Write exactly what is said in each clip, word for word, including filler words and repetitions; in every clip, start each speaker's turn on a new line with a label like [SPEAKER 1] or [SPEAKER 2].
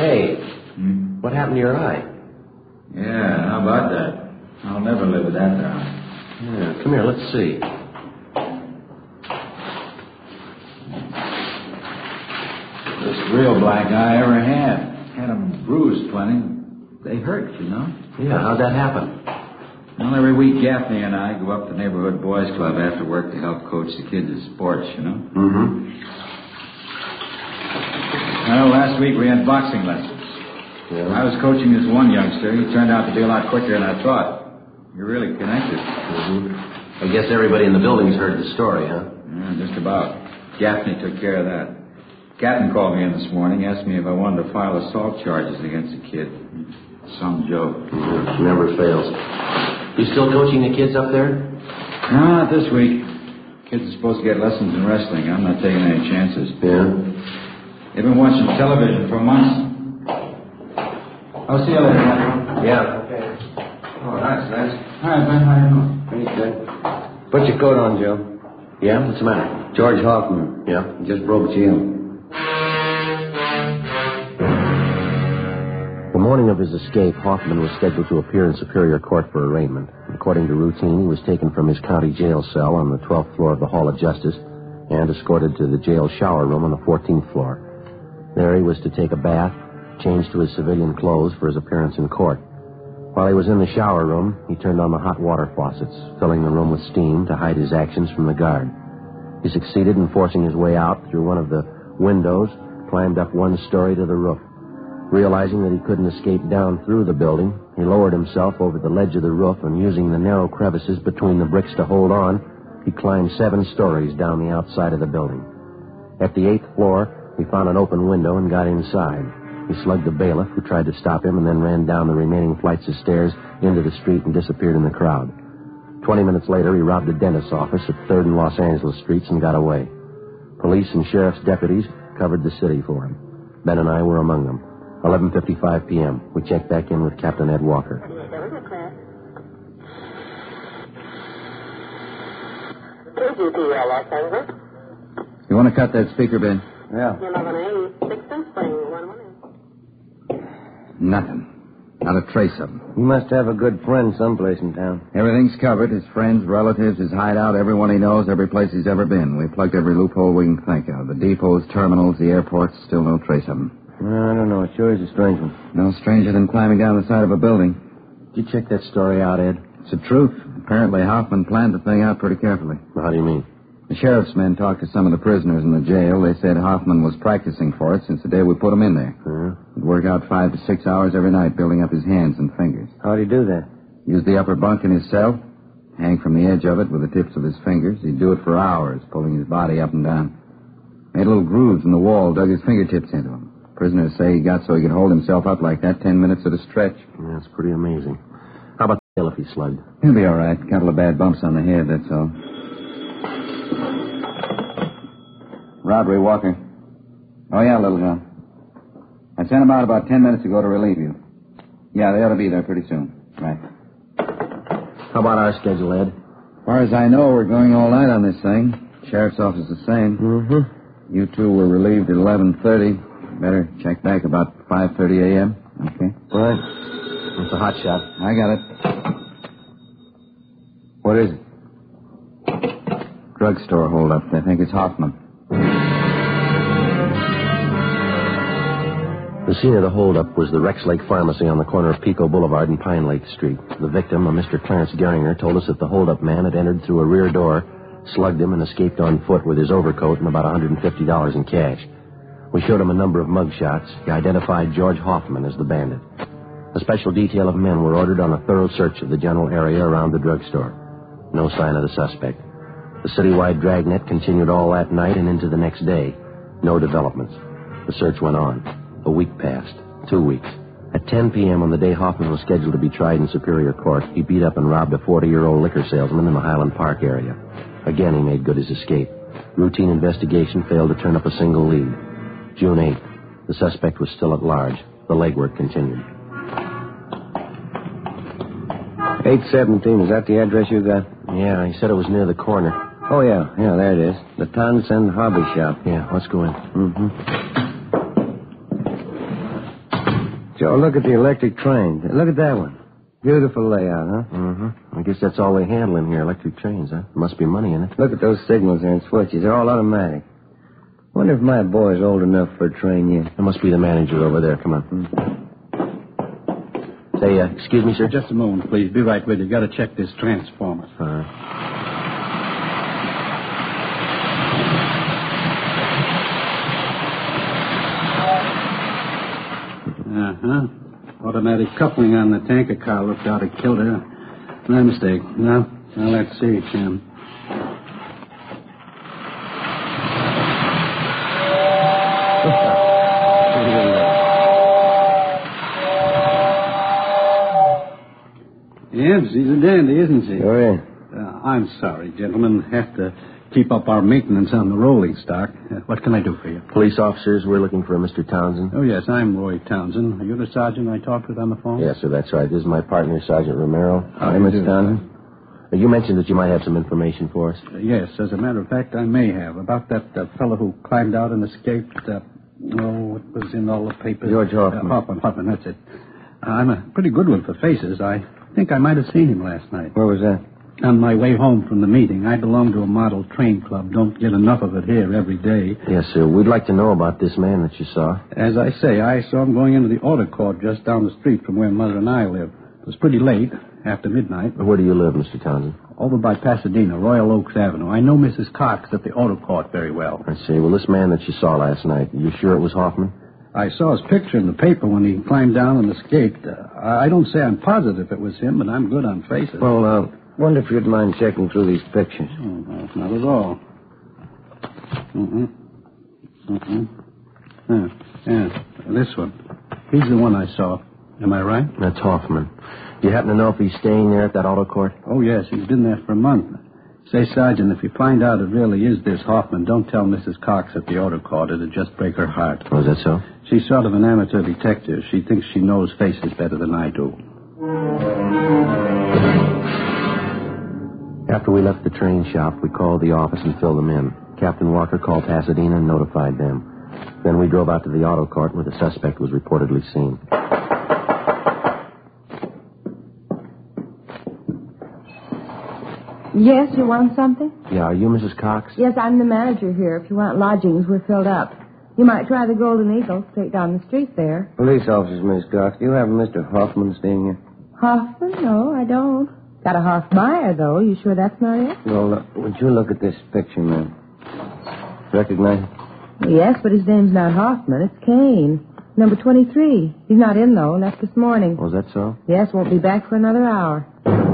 [SPEAKER 1] Hey,
[SPEAKER 2] Hmm?
[SPEAKER 1] what happened to your eye?
[SPEAKER 2] Yeah, how about that? I'll never live with that down.
[SPEAKER 1] Yeah, come here, let's see.
[SPEAKER 2] First real black eye I ever had. Had them bruised plenty. They hurt, you know.
[SPEAKER 1] Yeah, how'd that happen?
[SPEAKER 2] Well, every week Gaffney and I go up to the neighborhood boys club after work to help coach the kids at sports, you know.
[SPEAKER 1] Mm-hmm.
[SPEAKER 2] Well, last week we had boxing lessons.
[SPEAKER 1] Yeah.
[SPEAKER 2] I was coaching this one youngster. He turned out to be a lot quicker than I thought. You're really connected.
[SPEAKER 1] Mm-hmm. I guess everybody in the building's heard the story, huh?
[SPEAKER 2] Yeah, just about. Gaffney took care of that. Captain called me in this morning, asked me if I wanted to file assault charges against the kid. Some joke.
[SPEAKER 1] Yeah, never fails. You still coaching the kids up there?
[SPEAKER 2] No, not this week. Kids are supposed to get lessons in wrestling. I'm not taking any chances.
[SPEAKER 1] Yeah.
[SPEAKER 2] They've been watching television for months. I'll see you later, Captain.
[SPEAKER 1] Yeah.
[SPEAKER 2] Okay. Oh, that's nice. Hi, Ben. How you doing?
[SPEAKER 3] Pretty good. Put your coat on, Joe.
[SPEAKER 1] Yeah? What's the matter?
[SPEAKER 3] George Hoffman.
[SPEAKER 1] Yeah?
[SPEAKER 3] He just broke jail.
[SPEAKER 1] The morning of his escape, Hoffman was scheduled to appear in Superior Court for arraignment. According to routine, he was taken from his county jail cell on the twelfth floor of the Hall of Justice and escorted to the jail shower room on the fourteenth floor. There he was to take a bath, change to his civilian clothes for his appearance in court. While he was in the shower room, he turned on the hot water faucets, filling the room with steam to hide his actions from the guard. He succeeded in forcing his way out through one of the windows, climbed up one story to the roof. Realizing that he couldn't escape down through the building, he lowered himself over the ledge of the roof and, using the narrow crevices between the bricks to hold on, he climbed seven stories down the outside of the building. At the eighth floor, he found an open window and got inside. He slugged the bailiff, who tried to stop him, and then ran down the remaining flights of stairs into the street and disappeared in the crowd. Twenty minutes later, he robbed a dentist's office at third and Los Angeles Streets and got away. Police and sheriff's deputies covered the city for him. Ben and I were among them. eleven fifty-five p.m. We checked back in with Captain Ed Walker.
[SPEAKER 4] K G P L, Los Angeles.
[SPEAKER 2] You want to cut that speaker, Ben?
[SPEAKER 3] Yeah.
[SPEAKER 4] eleven eighty-six and Spring, one one eight.
[SPEAKER 2] Nothing. Not a trace of him.
[SPEAKER 3] He must have a good friend someplace in town.
[SPEAKER 2] Everything's covered. His friends, relatives, his hideout, everyone he knows, every place he's ever been. We plugged every loophole we can think of. The depots, terminals, the airports, still no trace of him.
[SPEAKER 3] Well, I don't know. It sure is a strange one.
[SPEAKER 2] No stranger than climbing down the side of a building.
[SPEAKER 1] Did you check that story out, Ed?
[SPEAKER 2] It's the truth. Apparently, Hoffman planned the thing out pretty carefully.
[SPEAKER 1] How do you mean?
[SPEAKER 2] The sheriff's men talked to some of the prisoners in the jail. They said Hoffman was practicing for it since the day we put him in there.
[SPEAKER 1] Uh-huh.
[SPEAKER 2] He'd work out five to six hours every night, building up his hands and fingers.
[SPEAKER 3] How'd he do that?
[SPEAKER 2] Use the upper bunk in his cell, hang from the edge of it with the tips of his fingers. He'd do it for hours, pulling his body up and down. Made little grooves in the wall, dug his fingertips into them. Prisoners say he got so he could hold himself up like that ten minutes at a stretch.
[SPEAKER 1] Yeah, that's pretty amazing. How about the bailiff he slugged?
[SPEAKER 2] He'll be all right. Couple of bad bumps on the head, that's all. Robbery, Walker. Oh, yeah, Little John. I sent them out about ten minutes ago to relieve you. Yeah, they ought to be there pretty soon. Right.
[SPEAKER 1] How about our schedule, Ed?
[SPEAKER 2] As far as I know, we're going all night on this thing. Sheriff's office the same.
[SPEAKER 1] Mm-hmm.
[SPEAKER 2] You two were relieved at eleven thirty. Better check back about five thirty a.m. Okay.
[SPEAKER 1] Right. It's a hot shot.
[SPEAKER 2] I got it.
[SPEAKER 3] What is it?
[SPEAKER 2] Drugstore holdup. I think it's Hoffman.
[SPEAKER 1] The scene of the holdup was the Rex Lake Pharmacy on the corner of Pico Boulevard and Pine Lake Street. The victim, a Mister Clarence Geringer, told us that the holdup man had entered through a rear door, slugged him, and escaped on foot with his overcoat and about one hundred fifty dollars in cash. We showed him a number of mug shots. He identified George Hoffman as the bandit. A special detail of men were ordered on a thorough search of the general area around the drugstore. No sign of the suspect. The citywide dragnet continued all that night and into the next day. No developments. The search went on. A week passed. Two weeks. At ten p.m. on the day Hoffman was scheduled to be tried in Superior Court, he beat up and robbed a forty-year-old liquor salesman in the Highland Park area. Again, he made good his escape. Routine investigation failed to turn up a single lead. June eighth. The suspect was still at large. The legwork continued.
[SPEAKER 3] eight seventeen, is that the address you got?
[SPEAKER 1] Yeah, he said it was near the corner.
[SPEAKER 3] Oh, yeah. Yeah, there it is. The Townsend Hobby Shop.
[SPEAKER 1] Yeah, let's go in.
[SPEAKER 3] Mm-hmm. Joe, look at the electric train. Look at that one. Beautiful layout, huh?
[SPEAKER 1] Mm-hmm. I guess that's all they handle in here, electric trains, huh? Must be money in it.
[SPEAKER 3] Look at those signals there and switches. They're all automatic. Wonder if my boy's old enough for a train yet.
[SPEAKER 1] There must be the manager over there. Come on.
[SPEAKER 3] Hmm.
[SPEAKER 1] Say, uh, excuse me, sir?
[SPEAKER 5] Just a moment, please. Be right with you. Got to check this transformer.
[SPEAKER 1] All right.
[SPEAKER 5] Uh-huh. Automatic coupling on the tanker car looked out of kilter. My mistake. Now, now let's see, Jim. Yes, she's a dandy, isn't she?
[SPEAKER 3] Oh, yeah.
[SPEAKER 5] Uh, I'm sorry, gentlemen. Have to keep up our maintenance on the rolling stock. Uh, what can I do for you?
[SPEAKER 1] Police officers, we're looking for a Mister Townsend.
[SPEAKER 5] Oh, yes, I'm Roy Townsend. Are you the sergeant I talked with on the phone?
[SPEAKER 1] Yes, sir, that's right. This is my partner, Sergeant Romero.
[SPEAKER 5] How
[SPEAKER 1] Hi,
[SPEAKER 5] do you
[SPEAKER 1] Mister
[SPEAKER 5] do,
[SPEAKER 1] Townsend. Uh, You mentioned that you might have some information for us.
[SPEAKER 5] Uh, yes, as a matter of fact, I may have. About that uh, fellow who climbed out and escaped. Uh, oh, it was in all the papers.
[SPEAKER 3] George Hoffman.
[SPEAKER 5] Uh, Hoffman, Hoffman, that's it. Uh, I'm a pretty good one for faces. I think I might have seen him last night.
[SPEAKER 3] Where was that?
[SPEAKER 5] On my way home from the meeting. I belong to a model train club. Don't get enough of it here every day.
[SPEAKER 1] Yes, sir. We'd like to know about this man that you saw.
[SPEAKER 5] As I say, I saw him going into the auto court just down the street from where Mother and I live. It was pretty late, after midnight.
[SPEAKER 1] Where do you live, Mister Townsend?
[SPEAKER 5] Over by Pasadena, Royal Oaks Avenue. I know Missus Cox at the auto court very well.
[SPEAKER 1] I see. Well, this man that you saw last night, you sure it was Hoffman?
[SPEAKER 5] I saw his picture in the paper when he climbed down and escaped. Uh, I don't say I'm positive it was him, but I'm good on faces.
[SPEAKER 3] Well, uh, wonder if you'd mind checking through these pictures.
[SPEAKER 5] Oh, no, not at all. Mm-mm. Mm-mm. Yeah, yeah, this one. He's the one I saw. Am I right?
[SPEAKER 1] That's Hoffman. Do you happen to know if he's staying there at that auto court?
[SPEAKER 5] Oh, yes, he's been there for a month. Say, Sergeant, if you find out it really is this Hoffman, don't tell Missus Cox at the auto court. It'd just break her heart.
[SPEAKER 1] Oh, is that so?
[SPEAKER 5] She's sort of an amateur detective. She thinks she knows faces better than I do.
[SPEAKER 1] After we left the train shop, we called the office and filled them in. Captain Walker called Pasadena and notified them. Then we drove out to the auto court where the suspect was reportedly seen.
[SPEAKER 6] Yes, you want something?
[SPEAKER 1] Yeah, are you Missus Cox?
[SPEAKER 6] Yes, I'm the manager here. If you want lodgings, we're filled up. You might try the Golden Eagle straight down the street there.
[SPEAKER 3] Police officers, Miss Cox. Do you have Mister Hoffman staying here?
[SPEAKER 6] Hoffman? No, I don't. Got a Hoffmeyer, though. You sure that's not it?
[SPEAKER 3] Well, uh, would you look at this picture, ma'am? Recognize it?
[SPEAKER 6] Yes, but his name's not Hoffman. It's Kane. Number twenty-three. He's not in, though. Left this morning.
[SPEAKER 1] Was that so?
[SPEAKER 6] Yes, won't be back for another hour.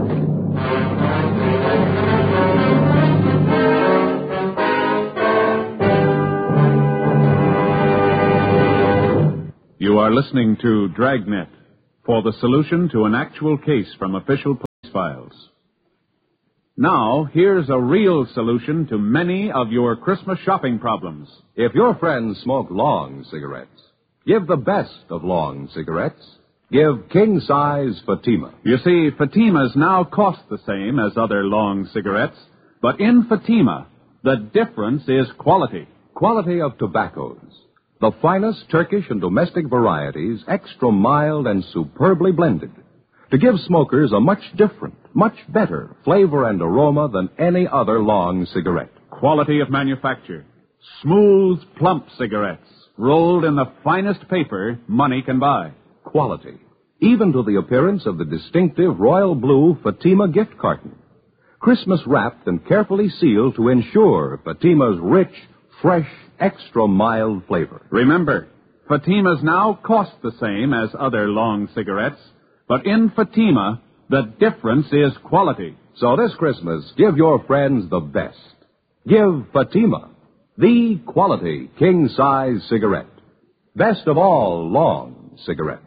[SPEAKER 7] You are listening to Dragnet for the solution to an actual case from official police files. Now, here's a real solution to many of your Christmas shopping problems.
[SPEAKER 8] If your friends smoke long cigarettes, give the best of long cigarettes. Give king-size Fatima.
[SPEAKER 7] You see, Fatimas now cost the same as other long cigarettes, but in Fatima, the difference is quality.
[SPEAKER 8] Quality of tobaccos. The finest Turkish and domestic varieties, extra mild and superbly blended, to give smokers a much different, much better flavor and aroma than any other long cigarette.
[SPEAKER 7] Quality of manufacture. Smooth, plump cigarettes, rolled in the finest paper money can buy.
[SPEAKER 8] Quality, even to the appearance of the distinctive royal blue Fatima gift carton. Christmas wrapped and carefully sealed to ensure Fatima's rich, fresh, extra mild flavor.
[SPEAKER 7] Remember, Fatimas now cost the same as other long cigarettes, but in Fatima, the difference is quality.
[SPEAKER 8] So this Christmas, give your friends the best. Give Fatima, the quality king-size cigarette. Best of all long cigarettes.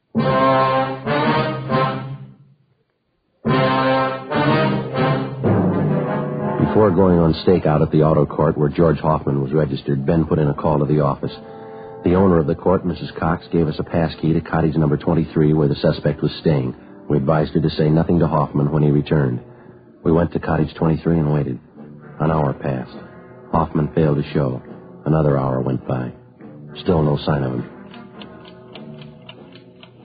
[SPEAKER 1] Before going on stakeout at the auto court where George Hoffman was registered, Ben put in a call to the office. The owner of the court, Missus Cox, gave us a pass key to cottage number twenty-three where the suspect was staying. We advised her to say nothing to Hoffman when he returned. We went to cottage twenty-three and waited. An hour passed. Hoffman failed to show. Another hour went by. Still no sign of him.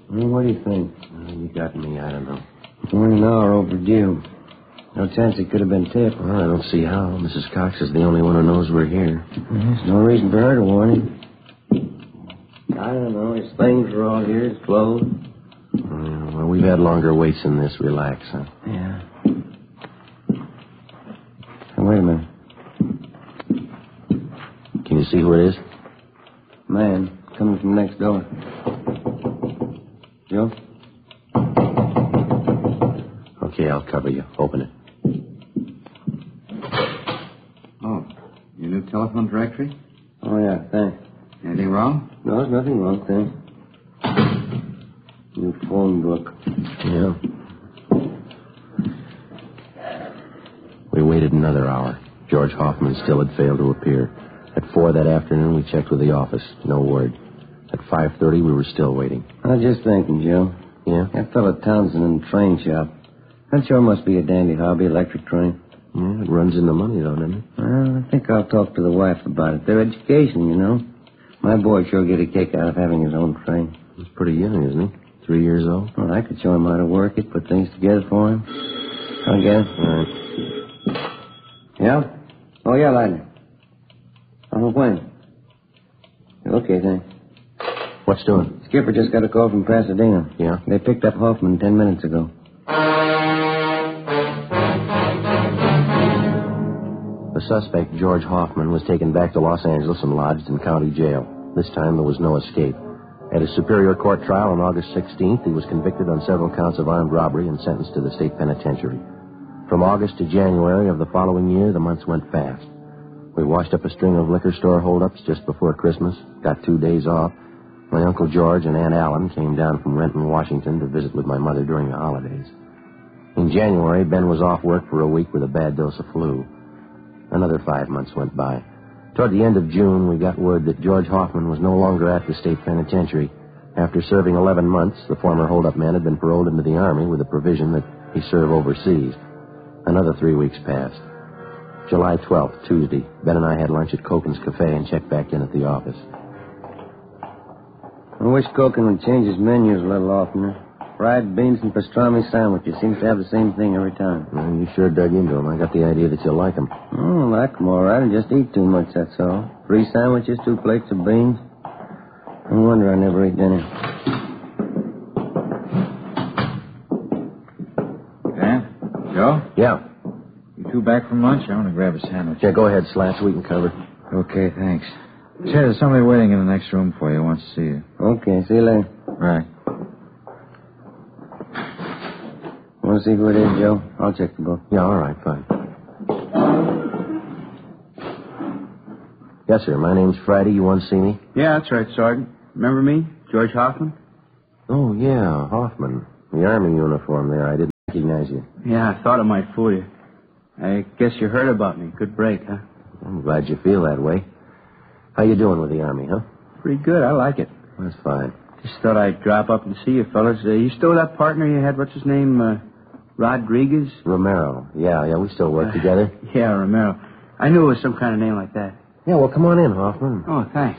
[SPEAKER 3] Well, what do you think?
[SPEAKER 1] Uh, you got me. I don't know.
[SPEAKER 3] One an hour overdue. No chance it could have been tipped.
[SPEAKER 1] Well, I don't see how. Missus Cox is the only one who knows we're here.
[SPEAKER 3] There's no reason for her to warn him. I don't know. His things are all here. His clothes.
[SPEAKER 1] Uh, well, we've had longer waits than this. Relax, huh?
[SPEAKER 3] Yeah. Now, wait a minute.
[SPEAKER 1] Can you see who it is?
[SPEAKER 3] Man, coming from next door. Joe?
[SPEAKER 1] Okay, I'll cover you. Open it.
[SPEAKER 2] Oh, your new telephone directory?
[SPEAKER 3] Oh, yeah, thanks.
[SPEAKER 2] Anything wrong?
[SPEAKER 3] No, there's nothing wrong, thanks. New phone book.
[SPEAKER 1] Yeah. We waited another hour. George Hoffman still had failed to appear. At four that afternoon, we checked with the office. No word. At five thirty, we were still waiting.
[SPEAKER 3] I was just thinking, Joe.
[SPEAKER 1] Yeah?
[SPEAKER 3] That fellow Townsend in the train shop. That sure must be a dandy hobby, electric train.
[SPEAKER 1] Yeah, it runs into money, though, doesn't it?
[SPEAKER 3] Well, I think I'll talk to the wife about it. Their education, you know. My boy sure get a kick out of having his own train.
[SPEAKER 1] He's pretty young, isn't he? Three years old?
[SPEAKER 3] Well, I could show him how to work it, put things together for him. I'll get it.
[SPEAKER 1] All right.
[SPEAKER 3] Yeah? Oh, yeah, Lightning. Oh, when? Okay, thanks.
[SPEAKER 1] What's doing?
[SPEAKER 3] Skipper just got a call from Pasadena.
[SPEAKER 1] Yeah?
[SPEAKER 3] They picked up Hoffman ten minutes ago.
[SPEAKER 1] The suspect, George Hoffman, was taken back to Los Angeles and lodged in county jail. This time there was no escape. At his Superior Court trial on August sixteenth, he was convicted on several counts of armed robbery and sentenced to the state penitentiary. From August to January of the following year, the months went fast. We washed up a string of liquor store holdups just before Christmas, got two days off. My Uncle George and Aunt Allen came down from Renton, Washington to visit with my mother during the holidays. In January, Ben was off work for a week with a bad dose of flu. Another five months went by. Toward the end of June, we got word that George Hoffman was no longer at the state penitentiary. After serving eleven months, the former holdup man had been paroled into the Army with the provision that he serve overseas. Another three weeks passed. July twelfth, Tuesday, Ben and I had lunch at Koken's Cafe and checked back in at the office.
[SPEAKER 3] I wish Koken would change his menus a little oftener. Fried beans and pastrami sandwiches seems to have the same thing every time.
[SPEAKER 1] Well, you sure dug into them. I got the idea that you'll like them.
[SPEAKER 3] Oh, I like them all right. I just eat too much, that's all. Three sandwiches, two plates of beans. No wonder I never eat dinner.
[SPEAKER 2] Dan? Joe?
[SPEAKER 1] Yeah.
[SPEAKER 2] You two back from lunch? I want to grab a sandwich.
[SPEAKER 1] Yeah, go ahead, Slats. We can cover.
[SPEAKER 2] Okay, thanks. Say, there's somebody waiting in the next room for you. Wants to see you.
[SPEAKER 3] Okay, see you later.
[SPEAKER 2] Right.
[SPEAKER 3] Want to see who it is, Joe? I'll check the book.
[SPEAKER 1] Yeah, all right, fine. Yes, sir. My name's Friday. You want to see me?
[SPEAKER 9] Yeah, that's right, Sergeant. Remember me? George Hoffman?
[SPEAKER 1] Oh, yeah, Hoffman. The Army uniform there. I didn't recognize you.
[SPEAKER 9] Yeah, I thought it might fool you. I guess you heard about me. Good break, huh?
[SPEAKER 1] I'm glad you feel that way. How you doing with the Army, huh?
[SPEAKER 9] Pretty good. I like it.
[SPEAKER 1] That's fine.
[SPEAKER 9] Just thought I'd drop up and see you fellas. Uh, you still that partner you had? What's his name? Uh, Rodriguez?
[SPEAKER 1] Romero. Yeah, yeah, we still work
[SPEAKER 9] Uh,
[SPEAKER 1] together.
[SPEAKER 9] Yeah, Romero. I knew it was some kind of name like that.
[SPEAKER 1] Yeah, well, come on in, Hoffman.
[SPEAKER 9] Oh, thanks.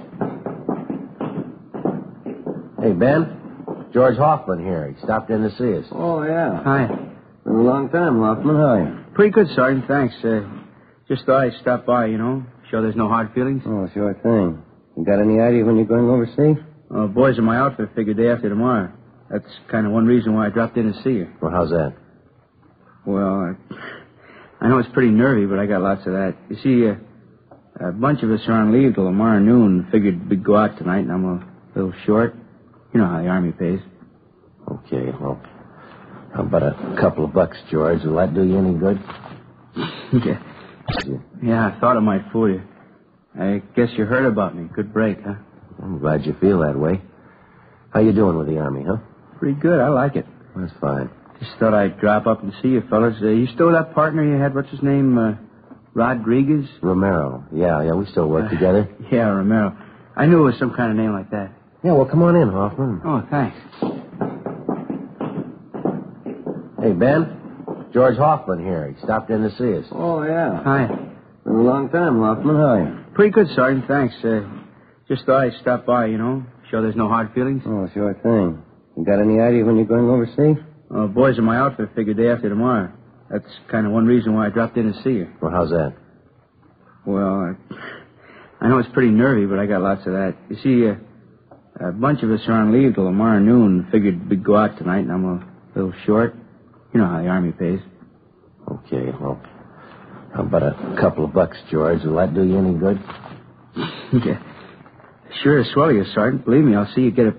[SPEAKER 1] Hey, Ben. George Hoffman here. He stopped in to see us.
[SPEAKER 3] Oh, yeah.
[SPEAKER 9] Hi.
[SPEAKER 3] Been a long time, Hoffman. How are you?
[SPEAKER 9] Pretty good, Sergeant. Thanks. Uh, just thought I'd stop by, you know. Sure there's no hard feelings?
[SPEAKER 3] Oh, sure thing. You got any idea when you're going overseas?
[SPEAKER 9] Uh, boys in my outfit figured day after tomorrow. That's kind of one reason why I dropped in to see you.
[SPEAKER 1] Well, how's that?
[SPEAKER 9] Well, I, I know it's pretty nervy, but I got lots of that. You see, uh, a bunch of us are on leave till tomorrow noon. Figured we'd go out tonight, and I'm a little short. You know how the Army pays.
[SPEAKER 1] Okay, well, how about a couple of bucks, George? Will that do you any good?
[SPEAKER 9] yeah. Yeah, I thought it might fool you. I guess you heard about me. Good break, huh?
[SPEAKER 1] I'm glad you feel that way. How you doing with the Army, huh?
[SPEAKER 9] Pretty good. I like it.
[SPEAKER 1] That's fine.
[SPEAKER 9] Just thought I'd drop up and see you fellas. Uh, you still that partner you had? What's his name? Uh, Rodriguez?
[SPEAKER 1] Romero. Yeah, yeah, we still work
[SPEAKER 9] Uh,
[SPEAKER 1] together.
[SPEAKER 9] Yeah, Romero. I knew it was some kind of name like that.
[SPEAKER 1] Yeah, well, come on in, Hoffman.
[SPEAKER 9] Oh, thanks.
[SPEAKER 1] Hey, Ben. George Hoffman here. He stopped in to see us.
[SPEAKER 3] Oh, yeah.
[SPEAKER 9] Hi.
[SPEAKER 3] Been a long time, Hoffman. How are you?
[SPEAKER 9] Pretty good, Sergeant. Thanks. Uh, just thought I'd stop by, you know. Sure there's no hard feelings?
[SPEAKER 3] Oh, sure thing. You got any idea when you're going overseas?
[SPEAKER 9] Uh, boys in my outfit figured day after tomorrow. That's kind of one reason why I dropped in to see you.
[SPEAKER 1] Well, how's that?
[SPEAKER 9] Well, I, I know it's pretty nervy, but I got lots of that. You see, uh, a bunch of us are on leave till tomorrow noon. Figured we'd go out tonight, and I'm a little short. You know how the Army pays.
[SPEAKER 1] Okay, well, how about a couple of bucks, George? Will that do you any good?
[SPEAKER 9] Yeah. Sure to swell you, Sergeant. Believe me, I'll see you get a